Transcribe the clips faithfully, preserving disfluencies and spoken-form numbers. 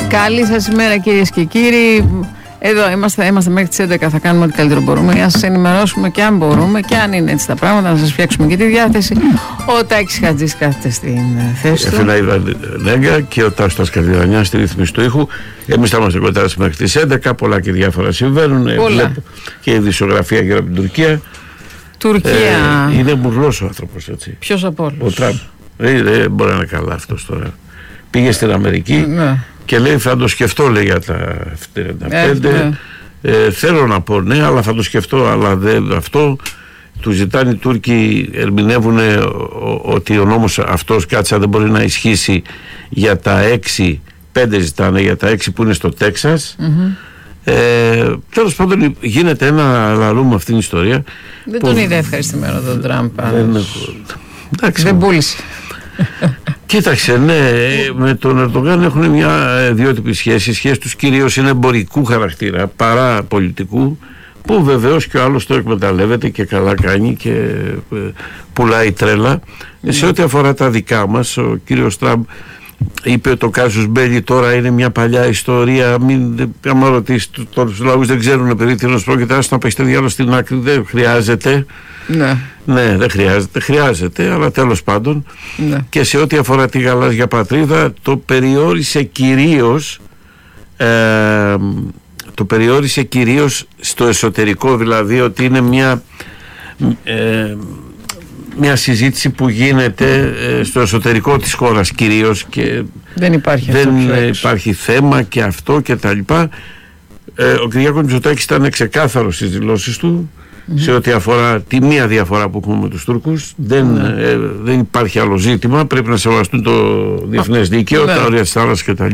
Καλή σας ημέρα, κυρίες και κύριοι. Εδώ είμαστε, είμαστε μέχρι τις έντεκα, θα κάνουμε ό,τι καλύτερο μπορούμε για να σας ενημερώσουμε και αν μπορούμε και αν είναι έτσι τα πράγματα, να σας φτιάξουμε και τη διάθεση. Ο Τάκης Χατζής κάθεται στην θέση του. Εφήνα Ιβανέγκα και ο Τάσος Καρδιανιάς στη ρύθμιση του ήχου. Εμείς θα είμαστε κοντά μέχρι τις έντεκα, πολλά και διάφορα συμβαίνουν. Πολλά. Και η δισογραφία γύρω από την Τουρκία. Τουρκία. Ε, είναι μπουρλός ο άνθρωπος, έτσι. Ποιος από όλους? Ο Τραμπ. Δεν δε μπορεί να είναι καλά αυτός τώρα. Πήγε στην Αμερική. Ναι. Και λέει θα το σκεφτώ, λέει, για τα τριάντα πέντε. Ε, ναι. ε, θέλω να πω ναι, αλλά θα το σκεφτώ, αλλά δεν αυτό. Του ζητάνε οι Τούρκοι, ερμηνεύουν ότι ο νόμος αυτός, κάτσα, δεν μπορεί να ισχύσει για τα έξι, πέντε ζητάνε για τα έξι που είναι στο Τέξας. Mm-hmm. ε, τέλος πάντων γίνεται ένα λαλού με αυτήν την ιστορία. Δεν τον είδε ευχαριστημένο τον Τραμπ. Δεν, εντάξει, δεν πούλησε. Κοίταξε, ναι, με τον Ερντογάν έχουν μια ιδιότυπη σχέση. Η σχέση τους κυρίως είναι εμπορικού χαρακτήρα παρά πολιτικού, που βεβαίως και ο άλλος το εκμεταλλεύεται και καλά κάνει και πουλάει τρέλα. Mm. Σε ό,τι αφορά τα δικά μας, ο κύριος Τραμπ είπε ότι το κάσους μπέλι τώρα είναι μια παλιά ιστορία. Μην, άμα ρωτήσει τους λαούς, δεν ξέρουν περί τίνος πρόκειται, άστα να παίξετε διάλογο στην άκρη, δεν χρειάζεται. Ναι. Ναι, δεν χρειάζεται, χρειάζεται, αλλά τέλος πάντων. Ναι. Και σε ό,τι αφορά τη γαλάζια πατρίδα, το περιόρισε κυρίως ε, το περιόρισε κυρίως στο εσωτερικό, δηλαδή ότι είναι μια ε, μια συζήτηση που γίνεται ε, στο εσωτερικό της χώρας κυρίως και δεν υπάρχει, δεν υπάρχει θέμα και αυτό και τα λοιπά. Ε, ο Κυριάκος Μητσοτάκης ήταν ξεκάθαρος στις δηλώσεις του. Mm-hmm. Σε ό,τι αφορά τη μία διαφορά που έχουμε με τους Τούρκους, δεν, mm-hmm. ε, δεν υπάρχει άλλο ζήτημα. Πρέπει να σεβαστούν το διεθνές δίκαιο, mm-hmm. τα όρια της θάλασσας κτλ.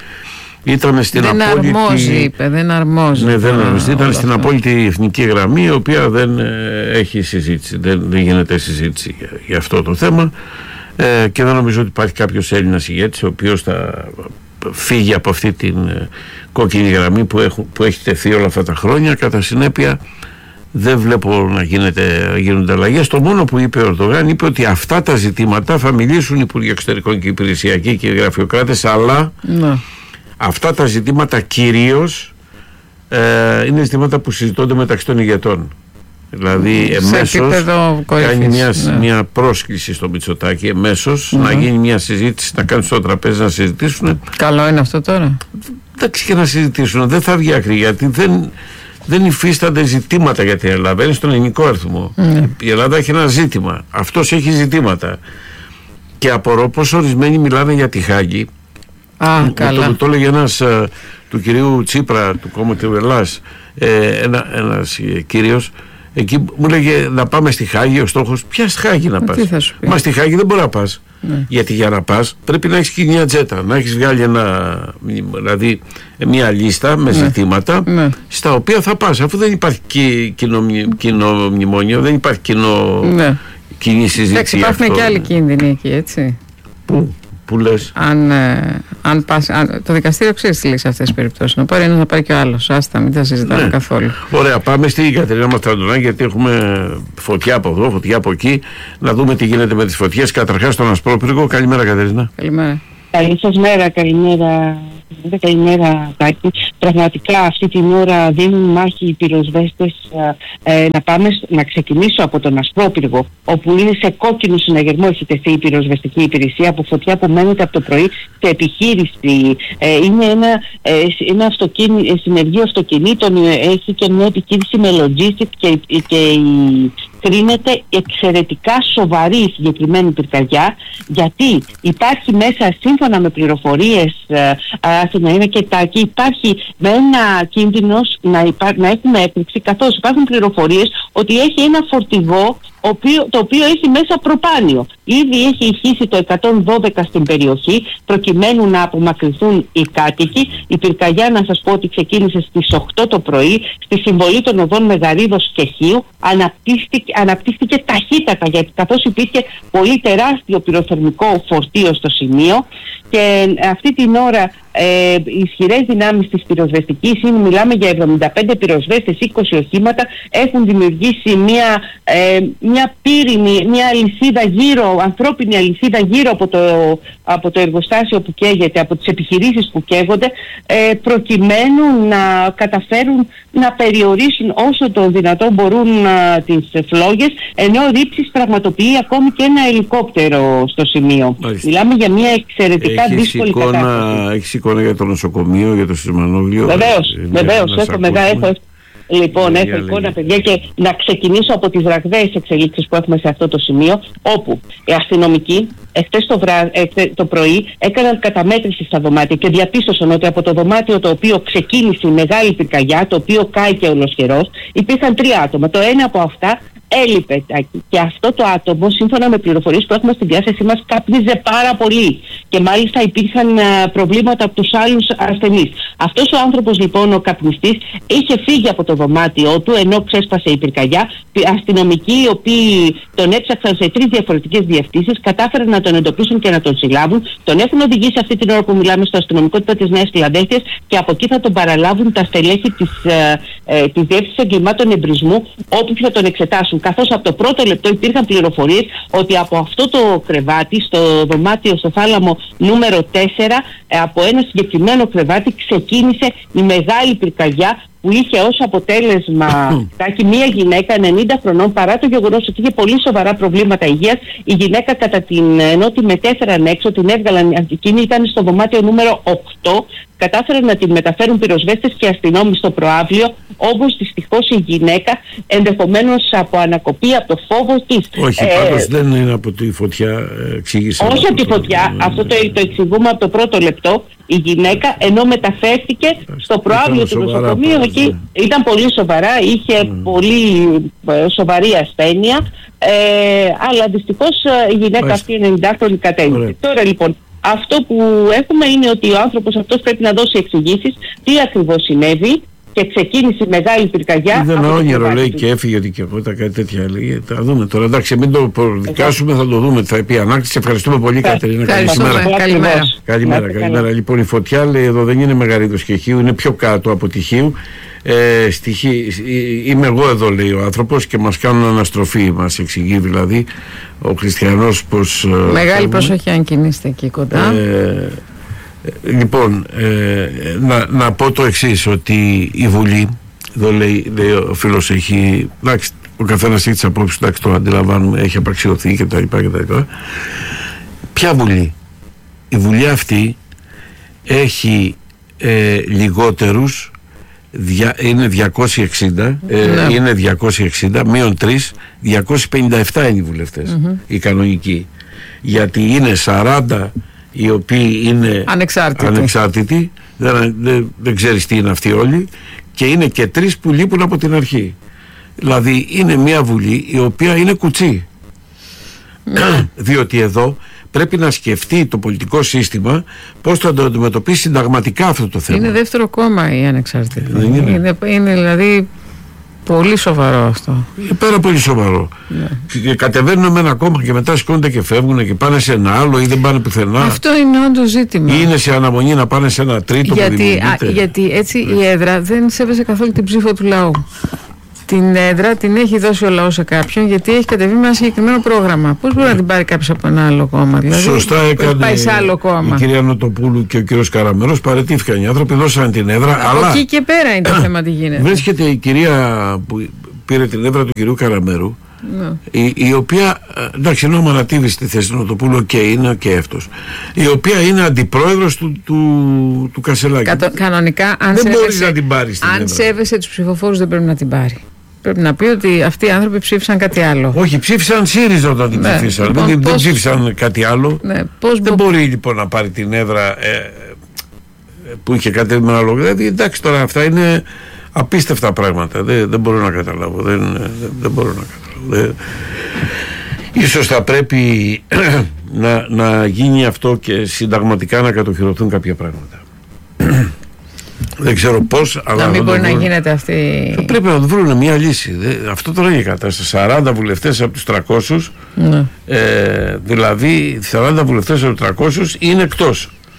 Ήταν στην δεν απόλυτη... αρμόζει, είπε, δεν αρμόζει. Ναι, δεν αρμόζει. Ήταν στην απόλυτη εθνική γραμμή, η οποία δεν ε, έχει συζήτηση. Δεν, δεν γίνεται συζήτηση για, για αυτό το θέμα. Ε, και δεν νομίζω ότι υπάρχει κάποιος Έλληνας ηγέτης ο οποίος θα φύγει από αυτή την ε, κόκκινη γραμμή που, έχουν, που έχει τεθεί όλα αυτά τα χρόνια. Κατά συνέπεια, δεν βλέπω να γίνεται, γίνονται αλλαγές. Το μόνο που είπε ο Ερντογάν, είπε ότι αυτά τα ζητήματα θα μιλήσουν οι Υπουργοί Εξωτερικών και Υπηρεσιακοί και οι γραφειοκράτες, αλλά ναι. αυτά τα ζητήματα κυρίως ε, είναι ζητήματα που συζητώνται μεταξύ των ηγετών. Δηλαδή εμέσως κάνει μια, ναι. μια πρόσκληση στο Μητσοτάκη εμέσως mm-hmm. να γίνει μια συζήτηση, να κάνουν στο τραπέζι να συζητήσουν. Καλό είναι αυτό τώρα. Εντάξει, και να συζητήσουν, δεν θα βγει άκρη, γιατί δεν, δεν υφίστανται ζητήματα για την Ελλάδα, είναι στον ελληνικό αριθμό. Mm. Η Ελλάδα έχει ένα ζήτημα, αυτός έχει ζητήματα. Και απορώ πως ορισμένοι μιλάνε για τη Χάγη. Α, μου, καλά. Το, το έλεγε ένας uh, του κυρίου Τσίπρα, του κόμματος Ελλάς, ε, ένα, ένας ε, κύριος, εκεί μου λέγε να πάμε στη Χάγη, ο στόχος, ποια στη Χάγη να πας? Μα στη Χάγη δεν μπορεί να πας. Ναι. Γιατί για να πας πρέπει να έχεις και μια τζέτα, να έχεις βγάλει ένα, δηλαδή μια λίστα με ναι. ζητήματα ναι. στα οποία θα πας, αφού δεν υπάρχει κι, κοινό, κοινό μνημόνιο, δεν υπάρχει κοινό, ναι. κοινή συζήτηση. Εντάξει, υπάρχουν αυτό. Και άλλοι κίνδυνοι εκεί, έτσι. Πού? Που λες? Αν, ε, αν πας, αν, το δικαστήριο ξέρει τι λέει σε αυτές τις περιπτώσεις. Να πάρει ένας, να πάρει και ο άλλος. Άστα, μην τα συζητάμε ναι. καθόλου. Ωραία, πάμε στη Κατερίνα Μαστραντονάκη, γιατί έχουμε φωτιά από εδώ, φωτιά από εκεί. Να δούμε τι γίνεται με τις φωτιές. Καταρχάς, στον Ασπρόπυργο. Καλημέρα, Κατερίνα. Καλημέρα. Καλή σας μέρα, καλημέρα. Καλημέρα, Τάκη. Πραγματικά αυτή την ώρα δίνουν μάχη οι πυροσβέστες. Ε, να πάμε, να ξεκινήσω από τον Ασπρόπυργο, όπου είναι σε κόκκινο συναγερμό έχει τεθεί η πυροσβεστική υπηρεσία από φωτιά που μένεται από το πρωί σε επιχείρηση. Ε, είναι ένα, ε, ένα αυτοκίνη, συνεργείο αυτοκινήτων, έχει και μια επιχείρηση με logistics και, και η κρίνεται εξαιρετικά σοβαρή η συγκεκριμένη πυρκαγιά, γιατί υπάρχει μέσα, σύμφωνα με πληροφορίες, ε, να είναι και τάκι, υπάρχει με ένα κίνδυνος να, υπά, να έχουμε έκρηξη, καθώς υπάρχουν πληροφορίες ότι έχει ένα φορτηγό οποίο, το οποίο έχει μέσα προπάνιο. Ήδη έχει ηχήσει το εκατόν δώδεκα στην περιοχή προκειμένου να απομακρυνθούν οι κάτοικοι. Η πυρκαγιά, να σας πω ότι ξεκίνησε στις οκτώ το πρωί στη συμβολή των οδών Μεγαρίδος και Χίου. Αναπτύχθηκε, αναπτύχθηκε ταχύτατα, γιατί καθώς υπήρχε πολύ τεράστιο πυροθερμικό φορτίο στο σημείο και αυτή την ώρα ε, οι ισχυρές δυνάμεις της πυροσβεστικής, είναι, μιλάμε για εβδομήντα πέντε πυροσβέστες, είκοσι οχήματα, έχουν δημιουργήσει μια, ε, μια πύρινη, μια αλυσίδα γύρω, ανθρώπινη αλυσίδα γύρω από το, από το εργοστάσιο που καίγεται, από τις επιχειρήσεις που καίγονται, ε, προκειμένου να καταφέρουν να περιορίσουν όσο το δυνατόν μπορούν α, τις φλόγες, ενώ ρήψεις πραγματοποιεί ακόμη και ένα ελικόπτερο στο σημείο. Μάλιστα. Μιλάμε για μια εξαιρετικά έχεις δύσκολη εικόνα, κατάσταση. Έχεις εικόνα για το νοσοκομείο, για το Σιμανόγλιο? Βεβαίως, βεβαίως, έχω μεγάλα, έχω. Λοιπόν, έχω εικόνα, παιδιά, και να ξεκινήσω από τις ραγδαίες εξελίξεις που έχουμε σε αυτό το σημείο, όπου οι αστυνομικοί εχθές το, βρά, εχθές το πρωί έκαναν καταμέτρηση στα δωμάτια και διαπίστωσαν ότι από το δωμάτιο το οποίο ξεκίνησε η μεγάλη πυρκαγιά, το οποίο κάηκε ολοσχερός, υπήρχαν τρία άτομα. Το ένα από αυτά έλειπε, και αυτό το άτομο, σύμφωνα με πληροφορίες που έχουμε στη διάθεσή μας, κάπνιζε πάρα πολύ και μάλιστα υπήρχαν α, προβλήματα από τους άλλους ασθενείς. Αυτός ο άνθρωπος, λοιπόν, ο καπνιστής, είχε φύγει από το δωμάτιό του ενώ ξέσπασε η πυρκαγιά. Οι αστυνομικοί, οι οποίοι τον έψαξαν σε τρεις διαφορετικές διευθύνσεις, κατάφεραν να τον εντοπίσουν και να τον συλλάβουν. Τον έχουν οδηγήσει αυτή την ώρα που μιλάμε στο αστυνομικό τμήμα της Νέας Φιλαδέλφειας και από εκεί θα τον παραλάβουν τα στελέχη της, ε, ε, της Διεύθυνσης Εγκλημάτων Εμπρισμού, όπου θα τον εξετάσουν. Καθώς από το πρώτο λεπτό υπήρχαν πληροφορίες ότι από αυτό το κρεβάτι, στο δωμάτιο, στο θάλαμο νούμερο τέσσερα, από ένα συγκεκριμένο κρεβάτι ξεκίνησε η μεγάλη πυρκαγιά, που είχε ως αποτέλεσμα τάκι, μία γυναίκα ενενήντα χρονών, παρά το γεγονός ότι είχε πολύ σοβαρά προβλήματα υγείας. Η γυναίκα, κατά την, ενώ τη μετέφεραν έξω, την έβγαλαν, εκείνη ήταν στο δωμάτιο νούμερο οκτώ, κατάφεραν να την μεταφέρουν πυροσβέστες και αστυνόμοι στο προαύλιο, όμως δυστυχώς η γυναίκα, ενδεχομένως από ανακοπή, από το φόβο της. Όχι, ε, πάντως δεν είναι από τη φωτιά, εξήγησε. Όχι από τη φωτιά, το, αυτό το, το εξηγούμε από το πρώτο λεπτό. Η γυναίκα, ενώ μεταφέρθηκε στο προαύλιο του νοσοκομείου, εκεί ήταν πολύ σοβαρά, είχε mm. πολύ σοβαρή ασθένεια, ε, αλλά δυστυχώς η γυναίκα Μάλιστα. αυτή ενενηντάχρονη κατέληξε. Τώρα, λοιπόν, αυτό που έχουμε είναι ότι ο άνθρωπος αυτός πρέπει να δώσει εξηγήσεις τι ακριβώς συνέβη, και ξεκίνησε μεγάλη πυρκαγιά. Είδε ένα όνειρο, λέει, και έφυγε ότι και εγώ τα κάτι τέτοια λέει. Θα δούμε τώρα. Εντάξει, μην το προδικάσουμε, θα το δούμε. Θα πει ανάκτηση. Ευχαριστούμε πολύ, Κατερίνα. Καλημέρα. Καλημέρα. Καλημέρα. Καλημέρα. Λοιπόν, η φωτιά, λέει, εδώ δεν είναι Μεγαρίδος και Χίου, είναι πιο κάτω από τη Χίου. Ε, στη Χι... Είμαι εγώ εδώ, λέει ο άνθρωπος, και μας κάνουν αναστροφή. Μας εξηγεί δηλαδή ο Χριστιανός πως. Μεγάλη προσοχή αν κινείστε εκεί κοντά. Ε, Λοιπόν, ε, να, να πω το εξής, ότι η Βουλή, εδώ λέει, λέει ο φίλος, έχει, εντάξει, ο καθένας έχει τις απόψεις, εντάξει, το αντιλαμβάνουμε, έχει απαξιωθεί και τα λοιπά και τα λοιπά. Ποια Βουλή? Η Βουλή αυτή έχει ε, λιγότερους, δια, είναι διακόσιοι εξήντα, ε, ναι. είναι διακόσιοι εξήντα, μείον τρεις, διακόσιοι πενήντα επτά είναι οι βουλευτές, mm-hmm. οι κανονικοί, γιατί είναι σαράντα οι οποίοι είναι ανεξάρτητοι, ανεξάρτητοι δεν, δεν, δεν ξέρεις τι είναι αυτοί όλοι, και είναι και τρεις που λείπουν από την αρχή. Δηλαδή είναι μια Βουλή η οποία είναι κουτσί. Mm. Διότι εδώ πρέπει να σκεφτεί το πολιτικό σύστημα πώς θα το αντιμετωπίσει συνταγματικά αυτό το θέμα. Είναι δεύτερο κόμμα η ανεξάρτητη. Δεν είναι. Είναι, είναι δηλαδή πολύ σοβαρό αυτό. Είναι πέρα πολύ σοβαρό. Yeah. Και κατεβαίνουν με ένα κόμμα και μετά σηκώνονται και φεύγουν και πάνε σε ένα άλλο ή δεν πάνε πουθενά. Αυτό είναι όντως ζήτημα. Ή είναι σε αναμονή να πάνε σε ένα τρίτο. Γιατί, α, γιατί έτσι η έδρα δεν σέβεσαι καθόλου την ψήφο του λαού. Την έδρα την έχει δώσει ο λαός σε κάποιον, γιατί έχει κατεβεί με ένα συγκεκριμένο πρόγραμμα. Πώς μπορεί yeah. να την πάρει κάποιος από ένα άλλο κόμμα? Δηλαδή, σωστά έκανε πάει σε άλλο κόμμα. Η κυρία Νοτοπούλου και ο κύριος Καραμέρος, παραιτήθηκαν οι άνθρωποι, δώσαν την έδρα. Από αλλά εκεί και πέρα είναι το θέμα τι γίνεται. Βρίσκεται η κυρία που πήρε την έδρα του κυρίου Καραμέρου, no. η, η οποία, εντάξει, ενώ ανατίβει στη θέση του Νοτοπούλου και είναι και αυτός, η οποία είναι αντιπρόεδρος του, του, του Κασελάκη. Κατο, κανονικά, αν δεν σέβεσαι, μπορεί να την πάρει στην αν έδρα. σέβεσαι τους ψηφοφόρους, δεν πρέπει να την πάρει. Πρέπει να πει ότι αυτοί οι άνθρωποι ψήφισαν κάτι άλλο. Όχι, ψήφισαν ΣΥΡΙΖΑ όταν την ναι, ψήφισαν. Λοιπόν, δεν, πώς, δεν ψήφισαν κάτι άλλο. Ναι, πώς δεν μπο... μπορεί λοιπόν να πάρει την έδρα ε, που είχε κάτι με άλλο. Δηλαδή, εντάξει, τώρα αυτά είναι απίστευτα πράγματα. Δεν, δεν μπορώ να καταλάβω. Δεν, δεν, δεν μπορώ να καταλάβω. Δεν... Ίσως θα πρέπει να, να γίνει αυτό και συνταγματικά να κατοχυρωθούν κάποια πράγματα. Δεν ξέρω πώς, αλλά. Να μην μπορεί να γίνεται αυτή. Θα πρέπει να βρουν μια λύση. Αυτό τώρα είναι η κατάσταση. σαράντα βουλευτές από τους τριακόσιους, ναι. ε, δηλαδή σαράντα βουλευτές από τους τριακόσιους είναι εκτός.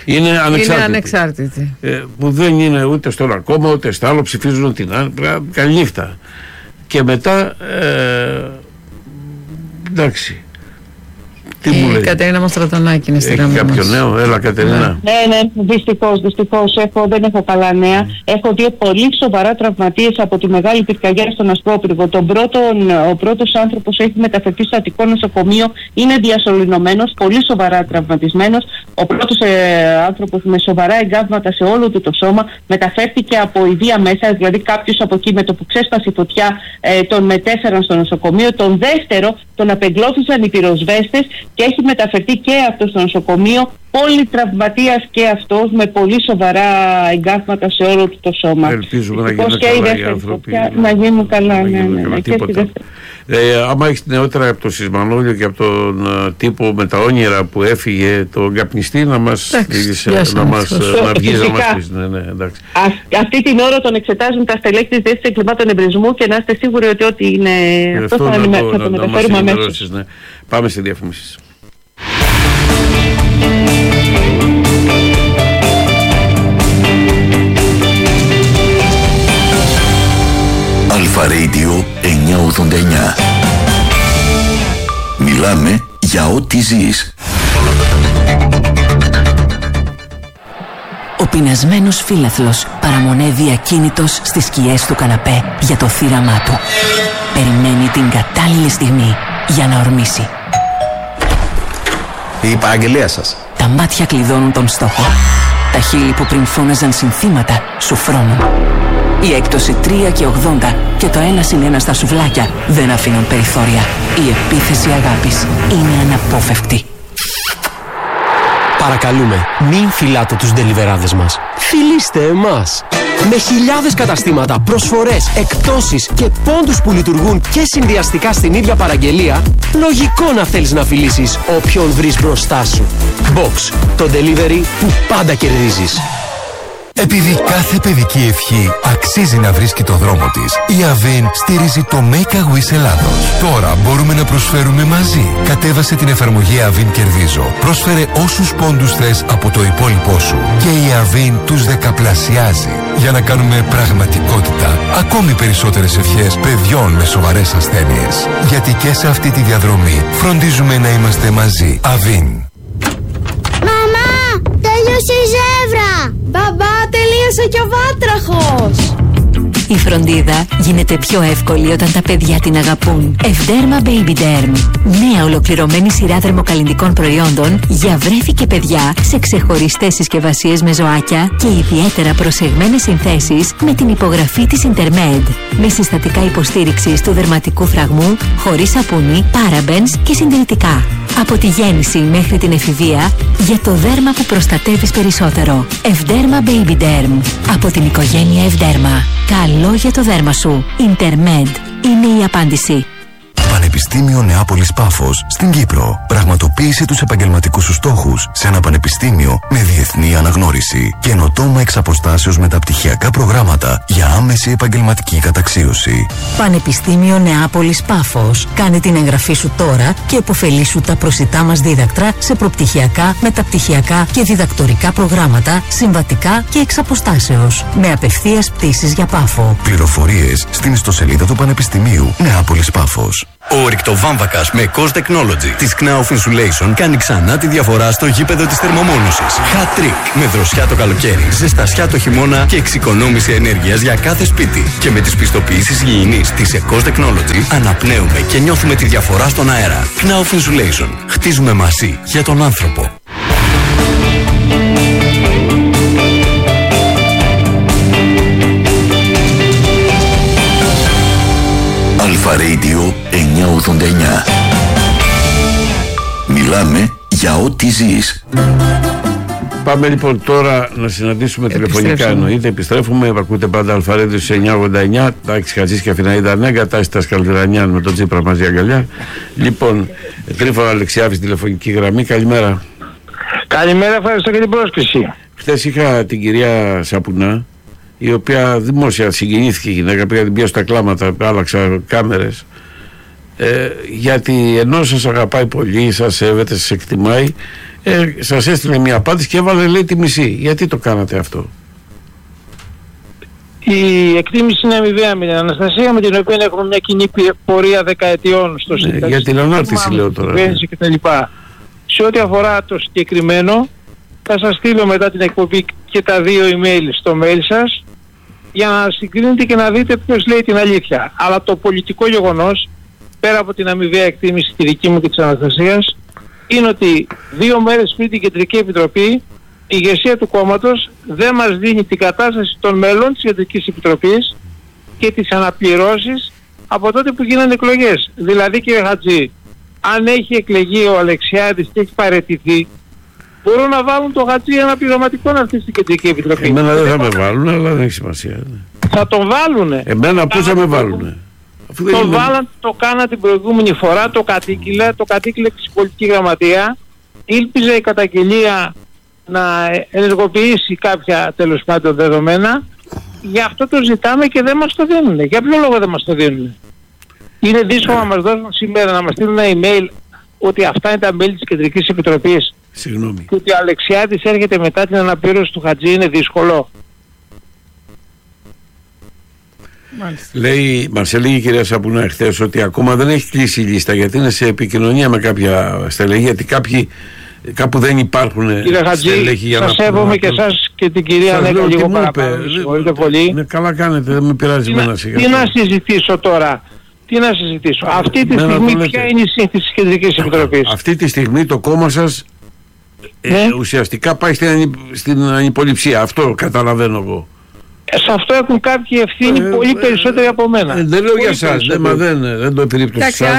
Είναι ανεξάρτητοι. Είναι ανεξάρτητοι. Ε, που δεν είναι ούτε στο ένα κόμμα ούτε στο άλλο, ψηφίζουν την άλλη. Καληνύχτα. Και μετά. Ε, εντάξει. Τι η μου λέει. Κατερίνα Μαστρατονάκη είναι στη Έχει γραμμή κάποιο μας. νέο, έλα Κατερίνα. Ναι, ναι, δυστυχώς, δυστυχώς έχω, δεν έχω καλά νέα. Έχω δύο πολύ σοβαρά τραυματίες από τη Μεγάλη Πυρκαγιά στον Ασπρόπυργο. Τον πρώτον, ο πρώτος άνθρωπος έχει μεταφερθεί στο Αττικό νοσοκομείο, είναι διασωληνωμένος, πολύ σοβαρά τραυματισμένος. Ο πρώτος ε, άνθρωπος με σοβαρά εγκάβματα σε όλο του το σώμα μεταφέρθηκε από ιδία μέσα, δηλαδή κάποιος από εκεί με το που ξέσπασε η φωτιά ε, τον μετέφεραν στο νοσοκομείο. Τον δεύτερο τον απεγκλώθησαν οι πυροσβέστες και έχει μεταφερθεί και αυτό στο νοσοκομείο, πολυτραυματίας και αυτός με πολύ σοβαρά εγκάβματα σε όλο του το σώμα. Ελπίζουμε να γίνουν καλά οι άνθρωποι. Να γίνουν καλά, ναι, ναι, ναι. Τίποτα. Ε, άμα έχεις νεότερα από το Σισμανόλιο και από τον uh, τύπο με τα όνειρα που έφυγε τον καπνιστή να μας βγεις να μας πεις. Ναι, ναι, εντάξει. Α, αυτή την ώρα τον εξετάζουν τα στελέχη της Διεύθυνσης Εγκλημάτων Εμπρισμού και να είστε σίγουροι ότι ό,τι είναι ε, αυτό, αυτό θα, να, θα το μεταφέρουμε αμέσως. Ναι. Πάμε στη διαφήμιση. Αλφα Radio εννιακόσια ογδόντα εννιά. Μιλάμε για ό,τι ζεις. Ο πεινασμένος φύλαθλος παραμονεύει ακίνητος στις σκιές του καναπέ για το θύραμά του. Περιμένει την κατάλληλη στιγμή για να ορμήσει. Η παραγγελία σας. Τα μάτια κλειδώνουν τον στόχο. Τα χείλη που πριν φώναζαν συνθήματα σου φρώνουν. Η έκπτωση τρία και ογδόντα και το ένα συν ένα στα σουβλάκια δεν αφήνουν περιθώρια. Η επίθεση αγάπης είναι αναπόφευκτη. Παρακαλούμε, μην φυλάτε τους ντελιβεράδες μας. Φιλήστε εμάς. Με χιλιάδες καταστήματα, προσφορές, εκπτώσεις και πόντους που λειτουργούν και συνδυαστικά στην ίδια παραγγελία, λογικό να θέλεις να φιλήσεις όποιον βρεις μπροστά σου. Box, το delivery που πάντα κερδίζεις. Επειδή κάθε παιδική ευχή αξίζει να βρίσκει το δρόμο της, η Avin στηρίζει το Make a Wish Ελλάδος. Τώρα μπορούμε να προσφέρουμε μαζί. Κατέβασε την εφαρμογή Avin Κερδίζω. Πρόσφερε όσους πόντους θες από το υπόλοιπό σου. Και η Avin τους δεκαπλασιάζει. Για να κάνουμε πραγματικότητα ακόμη περισσότερες ευχές παιδιών με σοβαρές ασθένειες. Γιατί και σε αυτή τη διαδρομή φροντίζουμε να είμαστε μαζί. Avin. Μαμά, τέλειωσε η ζεύρα! Μπαμπά, τελείωσε και ο βάτραχος! Η φροντίδα γίνεται πιο εύκολη όταν τα παιδιά την αγαπούν. Ευδέρμα Baby Derm. Νέα ολοκληρωμένη σειρά δερμοκαλλυντικών προϊόντων για βρέφη και παιδιά σε ξεχωριστές συσκευασίες με ζωάκια και ιδιαίτερα προσεγμένες συνθέσεις με την υπογραφή της Intermed. Με συστατικά υποστήριξης του δερματικού φραγμού, χωρίς σαπούνι, parabens και συντηρητικά. Από τη γέννηση μέχρι την εφηβεία, για το δέρμα που προστατεύεις περισσότερο. Ευδέρμα Baby Derm. Από την οικογένεια Ευδέρμα. Καλό για το δέρμα σου. Intermed είναι η απάντηση. Πανεπιστήμιο Νεάπολης Πάφος στην Κύπρο. Πραγματοποίησε τους επαγγελματικούς σου στόχους σε ένα πανεπιστήμιο με διεθνή αναγνώριση. Καινοτόμα εξ αποστάσεως μεταπτυχιακά προγράμματα για άμεση επαγγελματική καταξίωση. Πανεπιστήμιο Νεάπολης Πάφος. Κάνε την εγγραφή σου τώρα και επωφελήσου τα προσιτά μας δίδακτρα σε προπτυχιακά, μεταπτυχιακά και διδακτορικά προγράμματα, συμβατικά και εξ αποστάσεως. Με απευθείας πτήσεις για Πάφο. Πληροφορίες στην ιστοσελίδα του Πανεπιστημίου Νεάπολης Πάφος. Ο ρηκτοβάμβακας με Cost Technology της Knauf Insulation κάνει ξανά τη διαφορά στο γήπεδο της θερμομόνωσης. Hat trick με δροσιά το καλοκαίρι, ζεστασιά το χειμώνα και εξοικονόμηση ενέργειας για κάθε σπίτι. Και με τις πιστοποιήσεις υγιεινής της Cost Technology αναπνέουμε και νιώθουμε τη διαφορά στον αέρα. Knauf Insulation. Χτίζουμε μαζί για τον άνθρωπο. Αλφα Radio εννιακόσια ογδόντα εννιά. Μιλάμε για ό,τι ζεις. Πάμε λοιπόν τώρα να συναντήσουμε τηλεφωνικά, εννοείται. Επιστρέφουμε. Ακούτε πάντα Αλφα Radio σε εννιακόσια ογδόντα εννιά. Τάξη Χατζής και Αθηναίδα Νέγκα. Τάξη Τασκαλτουρανιάν με τον Τσίπρα μαζί αγκαλιά. Λοιπόν, Τρίφωνα Αλεξιάδης, τηλεφωνική γραμμή. Καλημέρα. Καλημέρα, ευχαριστώ για την πρόσκληση. Χθες είχα την κυρία Σαπουνά, η οποία δημόσια συγκινήθηκε η γυναίκα, πήγα την πιάσω στα κλάματα, άλλαξα κάμερες, ε, γιατί ενώ σας αγαπάει πολύ, σας σέβεται, σας εκτιμάει, Ε, σας έστειλε μια απάντηση και έβαλε, λέει, τη μισή. Γιατί το κάνατε αυτό? Η εκτίμηση είναι αμοιβαία με την Αναστασία, με την οποία έχουμε μια κοινή πορεία δεκαετιών στο ναι, για την ανάρτηση λέω τώρα. Ναι. Σε ό,τι αφορά το συγκεκριμένο, θα σας στείλω μετά την εκπομπή και τα δύο email στο mail σας για να συγκρίνετε και να δείτε ποιος λέει την αλήθεια. Αλλά το πολιτικό γεγονός, πέρα από την αμοιβαία εκτίμηση τη δική μου και της Αναστασίας, είναι ότι δύο μέρες πριν την Κεντρική Επιτροπή η ηγεσία του κόμματος δεν μας δίνει την κατάσταση των μελών της Κεντρικής Επιτροπής και τις αναπληρώσεις από τότε που γίνανε εκλογές. Δηλαδή, κύριε Χατζή, αν έχει εκλεγεί ο Αλεξιάδης και έχει παραιτηθεί, μπορούν να βάλουν το Χατζή αναπληρωματικό να έρθει στην Κεντρική Επιτροπή. Εμένα δεν θα με βάλουν, αλλά δεν έχει σημασία. Θα τον βάλουνε. Εμένα πώς θα με βάλουνε? Το είναι... βάλαν, το κάνα την προηγούμενη φορά, το κατήγγειλε, το κατήγγειλε και στην πολιτική γραμματεία. Ήλπιζε η καταγγελία να ενεργοποιήσει κάποια τέλος πάντων δεδομένα. Γι' αυτό το ζητάμε και δεν μας το δίνουν. Για ποιο λόγο δεν μας το δίνουν? Είναι δύσκολο να μας δώσουν σήμερα, να μας στείλουν ένα email ότι αυτά είναι τα μέλη της Κεντρικής Επιτροπής. Συγγνώμη. Και ότι ο Αλεξιάδης έρχεται μετά την αναπλήρωση του Χατζή, είναι δύσκολο. Μάλιστα. Λέει, μας έλεγε η κυρία Σαπουνά εχθές ότι ακόμα δεν έχει κλείσει η λίστα, γιατί είναι σε επικοινωνία με κάποια στελέχη, γιατί κάποιοι κάπου δεν υπάρχουν. Κύριε Χατζή, σας σέβομαι και εσάς και την κυρία Νέκα λίγο παραπάνω. Συγχωρείτε πολύ. Ναι, καλά κάνετε, δεν με πειράζει εμένα σιγά. Τι να συζητήσω τώρα? Τι να συζητήσω? Αυτή τη στιγμή ποια είναι η σύνθεση της Κεντρικής Επιτροπής? Αυτή τη στιγμή το κόμμα σας ναι. ε, ουσιαστικά πάει στην, ανυ, στην ανυποληψία. Αυτό καταλαβαίνω εγώ. Σε αυτό έχουν κάποιοι ευθύνη ε, πολύ ε, περισσότεροι από μένα. Ε, δεν λέω για εσάς, δεν, δεν, δεν το επιρρύπτω σε εσάς.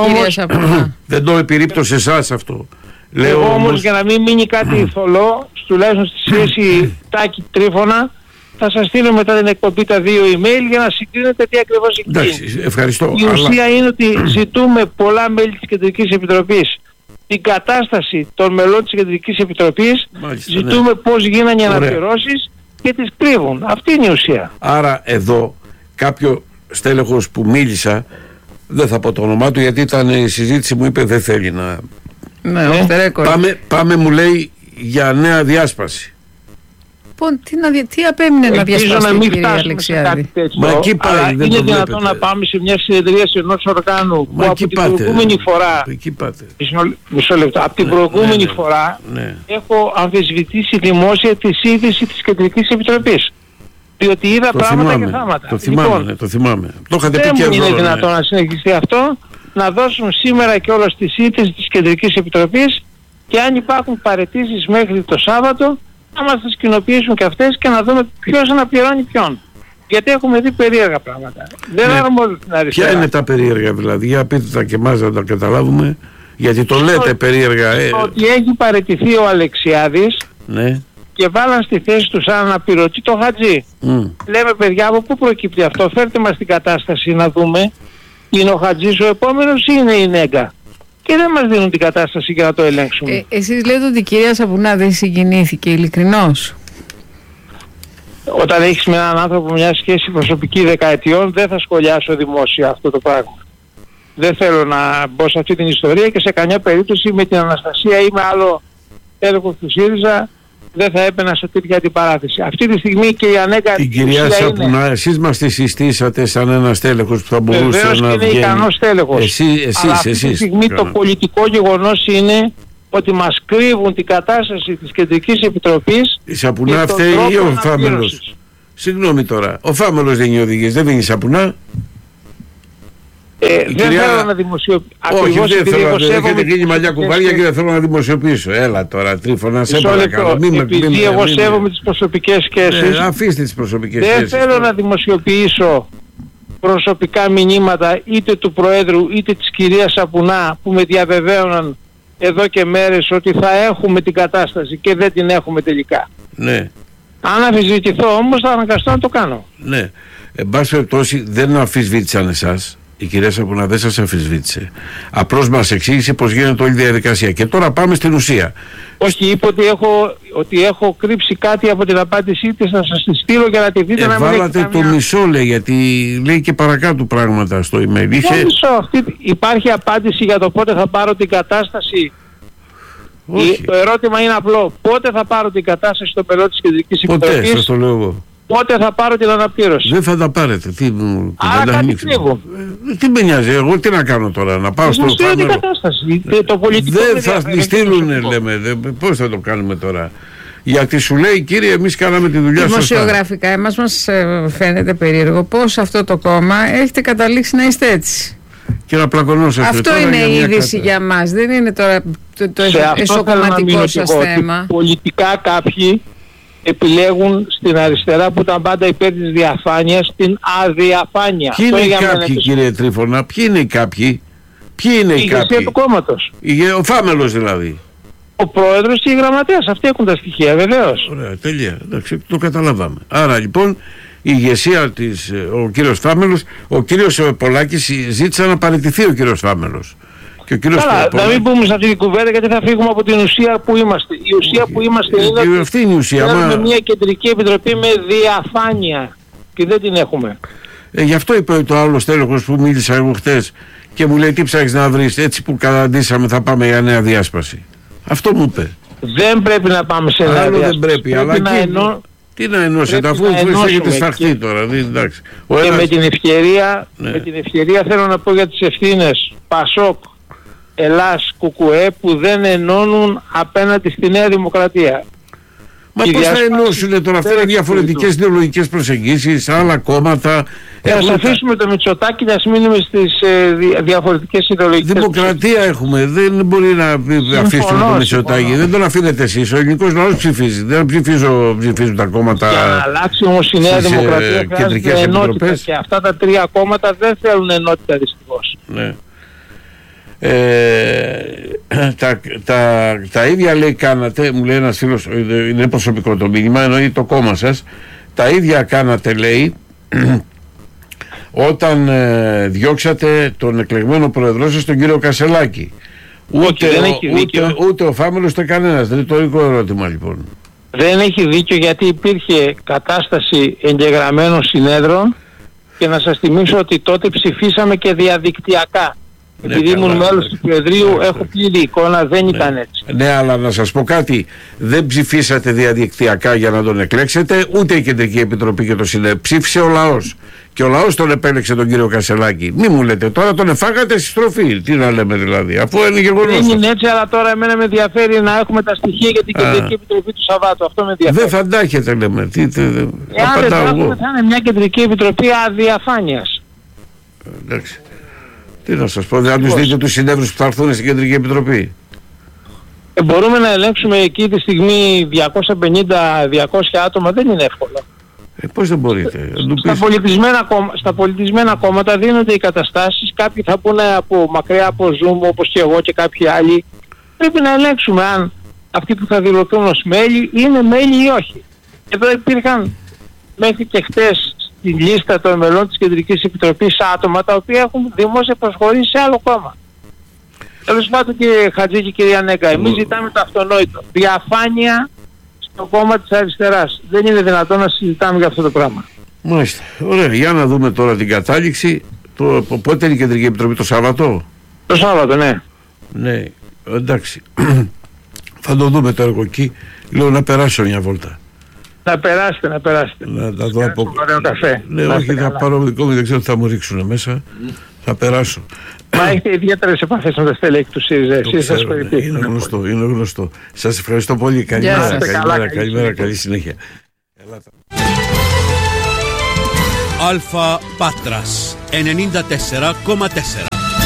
Δεν το επιρρύπτω σε εσάς αυτό. Λέω εγώ όμως, όμως για να μην μείνει κάτι θολό, τουλάχιστον στη σχέση Τάκη Τρίφωνα, θα σας στείλω μετά την εκπομπή τα δύο email για να συγκρίνετε τι ακριβώς έχει γίνει. Εντάξει, ευχαριστώ. Η ουσία αλλά... είναι ότι ζητούμε πολλά μέλη της Κεντρικής Επιτροπής την κατάσταση των μελών της Κεντρικής Επιτροπής, μάλιστα, ζητούμε ναι. πώς γίνανε οι αναπληρώσεις και τις κρύβουν. Αυτή είναι η ουσία. Άρα εδώ κάποιο στέλεχος που μίλησα, δεν θα πω το όνομά του γιατί ήταν η συζήτηση, μου είπε δεν θέλει να... Ναι, ναι. Πάμε, πάμε μου λέει για νέα διάσπαση. Λοιπόν, τι, να, τι απέμεινε να διασπαστεί, κύριε Αλεξιάδη? Μα εκεί πάει, δεν είναι το δυνατόν να πάμε σε μια συνεδρίαση ενός οργάνου που από την πάτε, προηγούμενη φορά εκεί πάτε. Μισό λεπτό, από την ναι, προηγούμενη ναι, φορά ναι. έχω αμφισβητήσει δημόσια τη σύνθεση της Κεντρικής Επιτροπής. Διότι είδα το πράγματα θυμάμαι, και θάματα. Το θυμάμαι, λοιπόν, ναι, το θυμάμαι. Το είχατε δεν πει και μου είναι εδώ, δυνατόν ναι. να συνεχιστεί αυτό, να δώσουν σήμερα και όλα στη σύνθεση της Κεντρικής Επιτροπής και αν υπάρχουν παραιτήσεις μέχρι το Σάββατο να μας τις κοινοποιήσουν και αυτές και να δούμε ποιος αναπληρώνει ποιον. Γιατί έχουμε δει περίεργα πράγματα. Δεν ναι. έχουμε όλη την αριστερά. Ποια είναι τα περίεργα δηλαδή? Για πείτε τα και εμάς να τα καταλάβουμε. Γιατί το λέτε περίεργα. Ε. Ότι έχει παραιτηθεί ο Αλεξιάδης ναι. και βάλαν στη θέση του σαν αναπληρωτή το Χατζή. Mm. Λέμε παιδιά, από πού προκύπτει αυτό? Φέρτε μας την κατάσταση να δούμε. Είναι ο Χατζής ο επόμενος ή είναι η Νέγκα? Και δεν μας δίνουν την κατάσταση για να το ελέγξουμε. Ε, εσείς λέτε ότι η κυρία Σαπουνά δεν συγκινήθηκε, ειλικρινώς? Όταν έχεις με έναν άνθρωπο μια σχέση προσωπική δεκαετιών, δεν θα σχολιάσω δημόσια αυτό το πράγμα. Δεν θέλω να μπω σε αυτή την ιστορία και σε καμιά περίπτωση με την Αναστασία ή με άλλο έργο του ΣΥΡΙΖΑ δεν θα έπαινα σε τέτοια αντιπαράθεση. Αυτή τη στιγμή και η Ανέκα... Την κυρία Σαπουνά, είναι... εσείς μας τη συστήσατε σαν ένα στέλεχος που θα μπορούσε βεβαίως να βγαίνει. Βεβαίως και είναι ικανός στέλεχος. Εσύ, εσείς, Αλλά αυτή εσείς, τη στιγμή καλά. Το πολιτικό γεγονός είναι ότι μας κρύβουν την κατάσταση της Κεντρικής Επιτροπής. Η Σαπουνά φταίει ή ο Φάμελος? Συγγνώμη τώρα, ο Φάμελος δεν είναι οδηγής, δεν είναι η Σαπουνά. Ε, δεν κυρία... θέλω να δημοσιοποιήσω. Όχι, δεν θέλω να έχετε γίνει μαλλιά κουβάλια και δεν θέλω να δημοσιοποιήσω. Έλα τώρα, Τρίφωνα, σε παρακαλώ. Επειδή εγώ σέβομαι τις προσωπικές σχέσεις, ε, αφήστε τις προσωπικές δεν σχέσεις. Δεν θέλω να δημοσιοποιήσω προσωπικά μηνύματα είτε του Προέδρου είτε της κυρίας Σαπουνά που με διαβεβαίωναν εδώ και μέρες ότι θα έχουμε την κατάσταση και δεν την έχουμε τελικά. Ναι. Αν αμφισβητηθώ όμως θα αναγκαστώ να το κάνω. Ναι. Εν πάση περιπτώσει δεν αμφισβήτησαν εσάς. Η κυρία Σαπουνά δεν σας αμφισβήτησε. Απλώς μας εξήγησε πως γίνεται όλη η διαδικασία. Και τώρα πάμε στην ουσία. Όχι, είπε ότι έχω, ότι έχω κρύψει κάτι από την απάντησή της, να σας τη στείλω για να τη δείτε. Ε, να μην βάλατε το καμιά... μισό λέει, γιατί λέει και παρακάτω πράγματα στο email. Είχε... μισό, αυτή... Υπάρχει απάντηση για το πότε θα πάρω την κατάσταση Η, το ερώτημα είναι απλό. Πότε θα πάρω την κατάσταση στον πελώτη της Κεντρικής Επιτροπής? Ποτέ, σας το λέω εγώ. Πότε θα πάρω την αναπλήρωση? Δεν θα τα πάρετε. Τι, μου, Άρα κάτι κρύβω. Ε, τι με νοιάζει, εγώ τι να κάνω τώρα, να πάω στο Φάμελο? την κατάσταση. Ε, το πολιτικό δεν θα τη στείλουν, λέμε. Δε, πώς θα το κάνουμε τώρα? Γιατί σου λέει, κύριε, εμείς κάναμε τη δουλειά σωστά. Δημοσιογραφικά, εμάς μας φαίνεται περίεργο πώς αυτό το κόμμα έχετε καταλήξει να είστε έτσι. Και να πλακωνόσαστε. Αυτό είναι η είδηση κατα... για μας. Δεν είναι τώρα το, το εσωκομματικό σας θέμα. Πολιτικά κάποιοι επιλέγουν στην αριστερά που ήταν πάντα υπέρ της διαφάνειας την αδιαφάνεια. Ποιοι είναι οι κάποιοι, κύριε Τρίφωνα, ποιοι είναι οι κάποιοι? Ποιοι είναι οι κάποιοι? Η του κόμματος. Ο Φάμελος δηλαδή. Ο πρόεδρος και οι γραμματέας. Αυτοί έχουν τα στοιχεία, βεβαίως. Ωραία, τέλεια. Εντάξει, το καταλάβαμε. Άρα λοιπόν η ηγεσία της, ο κύριος Φάμελος, ο κύριος Πολάκης ζήτησε να παραιτηθεί ο κύριος Φάμελος. Και ο κύριος Καλά, να μην πούμε σε αυτή την κουβέντα γιατί θα φύγουμε από την ουσία που είμαστε. Η ουσία που είμαστε είναι ότι αυτή είναι η ουσία. Έχουμε μα... μια κεντρική επιτροπή με διαφάνεια και δεν την έχουμε. Ε, γι' αυτό είπε το άλλο τέλεχος που μίλησα εγώ χτες και μου λέει τι ψάχνεις να βρεις, έτσι που καταντήσαμε θα πάμε για νέα διάσπαση. Αυτό μου είπε. Δεν πρέπει να πάμε σε νέα διάσπαση. Δεν πρέπει, πρέπει αλλά να και... ενώ... Τι να ενώσετε, αφού έχετε σφαχτεί και... τώρα. Δεν, εντάξει. Ο και ένας... με, την ευκαιρία, ναι. με την ευκαιρία θέλω να πω για τις ευθύνες Πασόκ, Ελλάς, Κουκουέ που δεν ενώνουν απέναντι στη Νέα Δημοκρατία. Μα πώς θα ενώσουν τώρα? Αυτά είναι διαφορετικές ιδεολογικές προσεγγίσεις, άλλα κόμματα. Ε, ας αφήσουμε το Μητσοτάκη και ας μείνουμε στις ε, δι, διαφορετικές ιδεολογικές. Δημοκρατία έχουμε, δεν μπορεί να αφήσουμε το Μητσοτάκη. Δεν τον αφήνετε εσείς, ο ελληνικός λαός ψηφίζει. Δεν ψηφίζω, ψηφίζουν τα κόμματα. Για να αλλάξει όμως η Νέα Δημοκρατία χρειάζεται ενότητα και αυτά τα τρία κόμματα δεν θέλουν ενότητα δυστυχώς. Ναι. Ε, τα, τα, τα ίδια λέει κάνατε, μου λέει ένας φίλος, είναι προσωπικό το μήνυμα, εννοεί το κόμμα σας, τα ίδια κάνατε λέει όταν ε, διώξατε τον εκλεγμένο πρόεδρό σας τον κύριο Κασελάκη. Ούτε, Όχι, δεν έχει ούτε, δίκιο. ούτε, ούτε ο Φάμελος ούτε κανένας. Ρητορικό ερώτημα λοιπόν. Δεν έχει δίκιο γιατί υπήρχε κατάσταση εγγεγραμμένων συνέδρων και να σας θυμίσω ότι τότε ψηφίσαμε και διαδικτυακά. Ναι, επειδή ήμουν μέλος του Προεδρείου, ναι, έχω πλήρη εικόνα, δεν ναι. ήταν έτσι. Ναι, αλλά να σας πω κάτι, δεν ψηφίσατε διαδικτυακά για να τον εκλέξετε, ούτε η Κεντρική Επιτροπή και το Συνέδριο. Ψήφισε ο λαός. Και ο λαός τον επέλεξε τον κύριο Κασελάκη. Μη μου λέτε, τώρα τον εφάγατε στη στροφή. Τι να λέμε δηλαδή, αφού είναι γεγονός. Δεν είναι έτσι, αλλά τώρα εμένα με ενδιαφέρει να έχουμε τα στοιχεία για την Κεντρική Επιτροπή του Σαββάτου. Αυτό με ενδιαφέρει. Δεν θα αντάχετε, λέμε. Τι, τι, Εάν δεν θα είναι μια Κεντρική Επιτροπή αδιαφάνειας. Εντάξει. Τι να σας πω, δεν θα τους δείτε τους συνέδρους που θα έρθουν στην Κεντρική Επιτροπή. Ε, μπορούμε να ελέγξουμε εκεί τη στιγμή διακόσια πενήντα διακόσια άτομα, δεν είναι εύκολο. Ε, πώς δεν μπορείτε. Στα πολιτισμένα, κόμμα, στα πολιτισμένα κόμματα δίνονται οι καταστάσεις, κάποιοι θα πούνε από μακριά από Zoom όπως και εγώ και κάποιοι άλλοι. Πρέπει να ελέγξουμε αν αυτοί που θα δηλωθούν ως μέλη είναι μέλη ή όχι. Εδώ υπήρχαν μέχρι και χτες στη λίστα των μελών της Κεντρικής Επιτροπής άτομα τα οποία έχουν δημόσια προσχωρήσει σε άλλο κόμμα. Τέλος πάντων κύριε Χατζή και κυρία Νέκα, εμείς ζητάμε το αυτονόητο. Διαφάνεια στο κόμμα της αριστεράς. Δεν είναι δυνατόν να συζητάμε για αυτό το πράγμα. Μάλιστα. Ωραία. Για να δούμε τώρα την κατάληξη. Το, πότε είναι η Κεντρική Επιτροπή, το Σάββατο? Το Σάββατο, ναι. Ναι. Εντάξει. Θα το δούμε τώρα εγώ εκεί. Λέω να περάσω μια βόλτα. Να περάσετε, να περάσετε. Να τα δω από... καφέ. Ναι, όχι, θα πάρω δικό μου, δεν ξέρω τι θα μου ρίξουν μέσα. Mm. Θα περάσω. Μα έχετε ιδιαίτερες επαφές με τα στελέχη του ΣΥΡΙΖΑ. Εσείς σας είναι, είναι γνωστό, είναι γνωστό. Σας ευχαριστώ πολύ. Καλημέρα, καλημέρα, καλημέρα, καλημέρα, καλή συνέχεια. Αλφα Πάτρας ενενήντα τέσσερα κόμμα τέσσερα.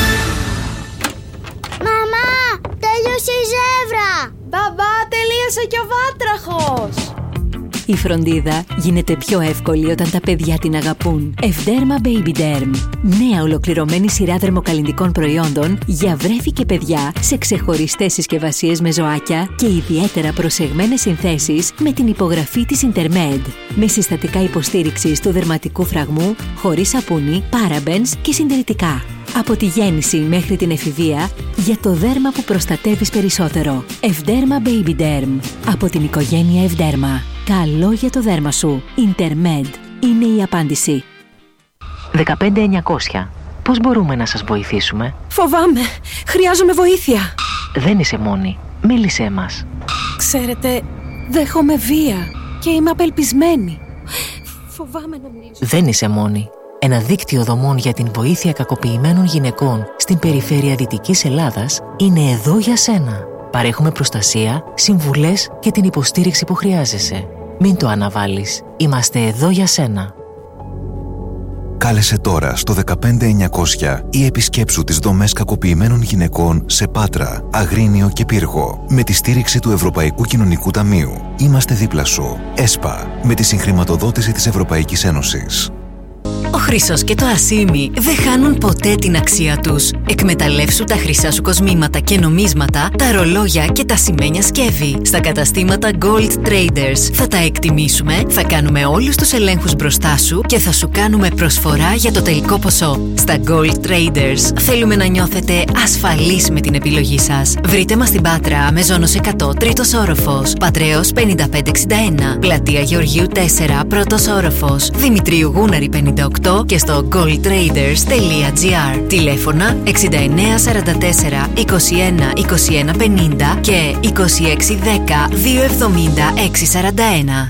Μαμά, τέλειωσε η ζεύρα. Μπαμπά, τελείωσε και ο βάτραχος. Η φροντίδα γίνεται πιο εύκολη όταν τα παιδιά την αγαπούν. Ευδέρμα Baby Derm. Νέα ολοκληρωμένη σειρά δερμοκαλλυντικών προϊόντων για βρέφη και παιδιά σε ξεχωριστές συσκευασίες με ζωάκια και ιδιαίτερα προσεγμένες συνθέσεις με την υπογραφή της Intermed. Με συστατικά υποστήριξης του δερματικού φραγμού, χωρίς σαπούνι, parabens και συντηρητικά. Από τη γέννηση μέχρι την εφηβεία, για το δέρμα που προστατεύεις περισσότερο. Ευδέρμα Baby Derm. Από την οικογένεια Ευδέρμα. Καλό για το δέρμα σου. Intermed είναι η απάντηση. δεκαπέντε εννιακόσια. Πώς μπορούμε να σας βοηθήσουμε? Φοβάμαι. Χρειάζομαι βοήθεια. Δεν είσαι μόνη. μίλησέ μας. Ξέρετε, δέχομαι βία και είμαι απελπισμένη. Φοβάμαι να μιλήσω. Δεν είσαι μόνη. Ένα δίκτυο δομών για την βοήθεια κακοποιημένων γυναικών στην περιφέρεια Δυτικής Ελλάδας είναι εδώ για σένα. Παρέχουμε προστασία, συμβουλές και την υποστήριξη που χρειάζεσαι. Μην το αναβάλεις. Είμαστε εδώ για σένα. Κάλεσε τώρα στο δεκαπέντε εννιακόσια ή επισκέψου τις δομές κακοποιημένων γυναικών σε Πάτρα, Αγρίνιο και Πύργο με τη στήριξη του Ευρωπαϊκού Κοινωνικού Ταμείου. Είμαστε δίπλα σου. ΕΣΠΑ, με τη συγχρηματοδότηση της Ευρωπαϊκής Ένωσης. Ο χρυσός και το ασίμι δεν χάνουν ποτέ την αξία τους. Εκμεταλλεύσου τα χρυσά σου κοσμήματα και νομίσματα, τα ρολόγια και τα σημαίνια σκεύη. Στα καταστήματα Gold Traders θα τα εκτιμήσουμε, θα κάνουμε όλους τους ελέγχους μπροστά σου και θα σου κάνουμε προσφορά για το τελικό ποσό. Στα Gold Traders θέλουμε να νιώθετε ασφαλείς με την επιλογή σας. Βρείτε μας στην Πάτρα, Μεζόνος εκατό, τρίτος όροφος, Πατρέως πενήντα πέντε εξήντα ένα, Πλατεία Γεωργίου τέσσερα, πρώτος όροφος, Δημητρίου Γούναρη πενήντα οκτώ και στο gold traders τελεία gr. Τηλέφωνα εξήντα εννέα σαράντα τέσσερα είκοσι ένα είκοσι ένα πενήντα και είκοσι έξι δέκα δύο εβδομήντα έξι σαράντα ένα.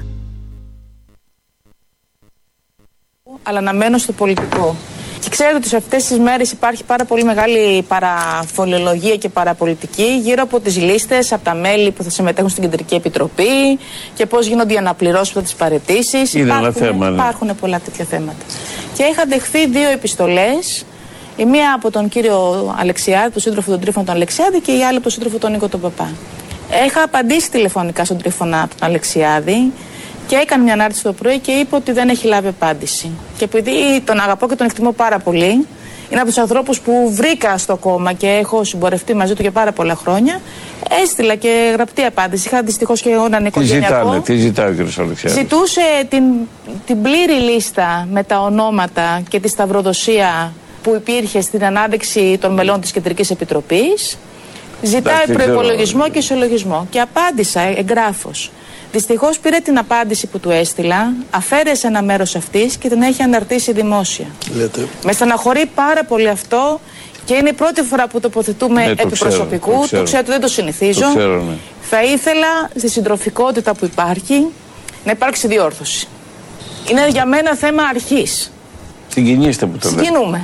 Αλλά να μένω στο πολιτικό. Και ξέρετε ότι σε αυτές τις μέρες υπάρχει πάρα πολύ μεγάλη παραφολιολογία και παραπολιτική γύρω από τις λίστες, από τα μέλη που θα συμμετέχουν στην Κεντρική Επιτροπή και πώς γίνονται οι αναπληρώσεις από τις παραιτήσεις. Είναι υπάρχουν, ένα θέμα, ναι. Υπάρχουν πολλά τέτοια θέματα. Και είχα δεχθεί δύο επιστολές. Η μία από τον κύριο Αλεξιάδη, τον σύντροφο τον Τρίφωνα τον Αλεξιάδη, και η άλλη από τον σύντροφο τον Νίκο τον Παπά. Είχα απαντήσει τηλεφωνικά στον Τρίφωνα τον Αλεξιάδη. Και έκανε μια ανάρτηση το πρωί και είπε ότι δεν έχει λάβει απάντηση. Και επειδή τον αγαπώ και τον εκτιμώ πάρα πολύ, είναι από τους ανθρώπους που βρήκα στο κόμμα και έχω συμπορευτεί μαζί του για πάρα πολλά χρόνια, έστειλα και γραπτή απάντηση. Είχα δυστυχώς και έναν οικογενειακό. Τι ζητάνε, τι ζητάει ο κ. Αλεξιάδης? Ζητούσε την, την πλήρη λίστα με τα ονόματα και τη σταυροδοσία που υπήρχε στην ανάδειξη των μελών της Κεντρικής Επιτροπής. Ζητάει προϋπολογισμό και ισολογισμό. Και απάντησα εγγράφως. Δυστυχώς πήρε την απάντηση που του έστειλα, αφαίρεσε ένα μέρος αυτής και την έχει αναρτήσει δημόσια. Λέτε. Με στεναχωρεί πάρα πολύ αυτό και είναι η πρώτη φορά που τοποθετούμε ναι, επί το προσωπικού. Ξέρω, το, ξέρω. το ξέρω, δεν το συνηθίζω. Το ξέρω, ναι. Θα ήθελα στη συντροφικότητα που υπάρχει να υπάρξει διόρθωση. Είναι για μένα θέμα αρχής. Συγκινήστε που το λέτε. Συγκινούμε.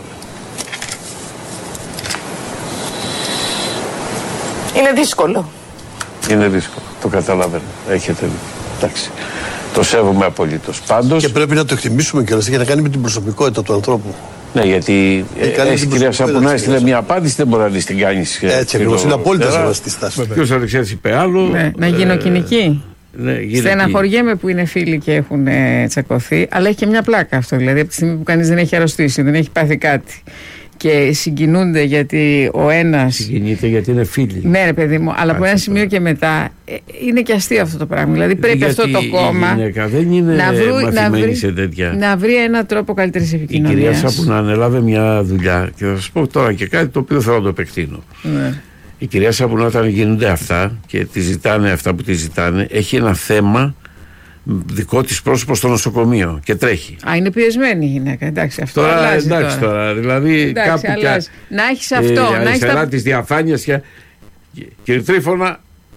Είναι δύσκολο. Είναι δύσκολο. Το καταλαβαίνω. Έχετε. Εντάξει. Το σέβομαι απολύτως. Πάντως. Και πρέπει να το εκτιμήσουμε κιόλας για να κάνει με την προσωπικότητα του ανθρώπου. Ναι, γιατί η κυρία Σαπουνά έστειλε μια απάντηση, δεν μπορεί να την κάνει. Έτσι ακριβώς. Είναι απόλυτα σεβαστή στάση. Ο κ. Αλεξιάδης είπε άλλο. Ναι, να γίνω κοινική. Ναι, στεναχωριέμαι που είναι φίλοι και έχουν ε, τσακωθεί, αλλά έχει και μια πλάκα αυτό. Δηλαδή, από τη στιγμή που κανείς δεν έχει αρρωστήσει, δεν έχει πάθει κάτι. Και συγκινούνται γιατί ο ένας. Συγκινείται γιατί είναι φίλοι. Ναι, ρε παιδί μου, αλλά από ένα σημείο και μετά ε, είναι και αστείο αυτό το πράγμα. Δηλαδή πρέπει γιατί αυτό το κόμμα. Η δεν είναι να, βρου, να, βρει, σε τέτοια. να βρει έναν τρόπο καλύτερης επικοινωνίας. Η κυρία Σαπουνά ανέλαβε μια δουλειά και θα σας πω τώρα και κάτι το οποίο θέλω να το επεκτείνω. Ναι. Η κυρία Σαπουνά, όταν γίνονται αυτά και τη ζητάνε αυτά που τη ζητάνε, έχει ένα θέμα δικό της πρόσωπο στο νοσοκομείο και τρέχει. Α, είναι πιεσμένη η γυναίκα. Εντάξει, αυτό τώρα, αλλάζει εντάξει, τώρα. τώρα. Δηλαδή εντάξει, κάπου αλλάζει. Και, να έχεις αυτό. Ε, να έχεις τα... της διαφάνειας και... Κύριε Τρίφωνα,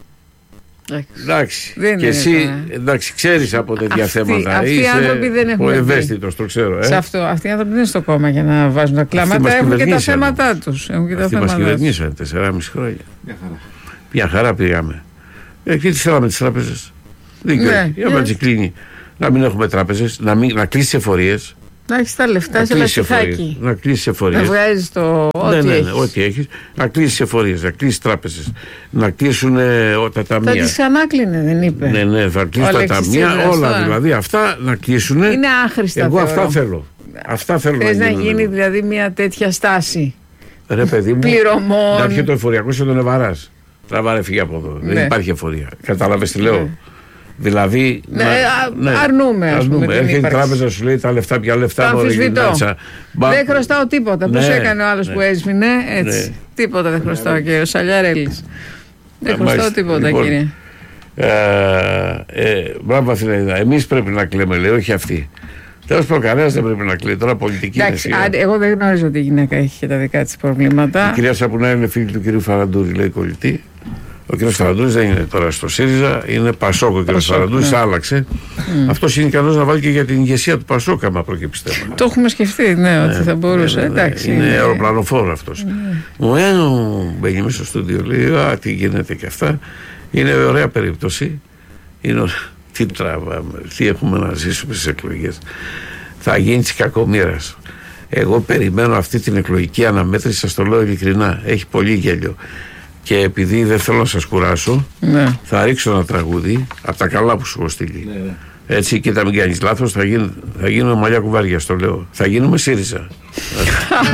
εντάξει. Δεν και εσύ τώρα. Εντάξει, ξέρεις από τέτοια αυτοί, θέματα. Αυτοί οι άνθρωποι δεν έχουν. Ο ευαίσθητος, το ξέρω. Ε. Σε αυτό, αυτοί οι άνθρωποι δεν είναι στο κόμμα για να βάζουν τα κλάματα. Έχουν και τα θέματα τους. Αυτοί μας κυβερνήσαν τεσσεράμισι χρόνια. Μια χαρά πήγαμε. Ε, και τι θέλαμε τις τράπεζες. Δίκαιο. Ναι, για να τις κλείνει. Να μην έχουμε τράπεζες, να, μην, να κλείσει εφορίες. Να έχεις τα λεφτά σε λαστιχάκι. Να κλείσει εφορίες. Να βγάζεις το ό,τι ναι, ναι, έχεις. ό,τι έχεις. Να κλείσει εφορίες, να κλείσει τράπεζες. Να κλείσουν ε, τα ταμεία. Θα τις ξανάκλεινε, δεν είπε. Ναι, ναι, θα κλείσουν τα ταμεία. Όλα δηλαδή αυτά να κλείσουν. Είναι άχρηστα. Εγώ θεωρώ. αυτά θέλω. Αυτά θέλω Θες να, να γίνει δηλαδή μια τέτοια στάση. Ρε παιδί μου. Πληρωμών. Να έρχεται το εφοριακό σε τον Ευαράς. Τραβάρε, φύγει από εδώ. Ναι. Δεν υπάρχει εφορία. Κατάλαβες τι λέω. Ναι. Δηλαδή. Ναι, να, ναι, αρνούμε. αρνούμε. Έρχεται η τράπεζα, σου λέει τα λεφτά, πια λεφτά. Το αμφισβητώ. Δεν χρωστάω τίποτα. Ναι, πώς έκανε ο άλλος ναι. που έσβηνε. Έτσι. Ναι. Τίποτα δεν χρωστάω, κύριε ο Σαλιαρέλης. Δεν χρωστάω τίποτα, λοιπόν, κύριε. Ε, ε, μπράβο, Αθηναίδα. Εμείς πρέπει να κλαίμε, λέει, όχι αυτοί. Τέλος πάντων, κανένας δεν πρέπει να κλαίει. Τώρα πολιτική εντάξει, είναι. Α, εγώ δεν γνωρίζω ότι η γυναίκα έχει και τα δικά της προβλήματα. Η κυρία Σαπουνά είναι φίλη του κυρίου Φαραντούρη, λέει κολλητή. Ο κ. Φαραντούρης δεν είναι τώρα στο ΣΥΡΙΖΑ, είναι Πασόκ. Ο κ. Φαραντούρης ναι. άλλαξε. Mm. Αυτός είναι ικανός να βάλει και για την ηγεσία του Πασόκ, άμα προκύψει θέμα. Το έχουμε σκεφτεί, ναι, ότι ναι, θα μπορούσε. Ναι, ναι, εντάξει, είναι είναι αεροπλανοφόρο αυτός. Ναι. Μου ένω μπαίνει μέσα στο στούντιο, λέει: α, τι γίνεται και αυτά. Είναι ωραία περίπτωση. Είναι, τι τραβάμε, τι έχουμε να ζήσουμε στις εκλογές. Θα γίνει της κακομοίρας. Εγώ περιμένω αυτή την εκλογική αναμέτρηση, σας το λέω ειλικρινά. Έχει πολύ γέλιο. Και επειδή δεν θέλω να σας κουράσω, ναι. θα ρίξω ένα τραγούδι από τα καλά που σου έχω στείλει. Ναι, ναι. Έτσι, κοίτα, μην κάνεις λάθος, θα, γίν, θα γίνουμε μαλλιά κουβάρια, στο λέω. Θα γίνουμε ΣΥΡΙΖΑ.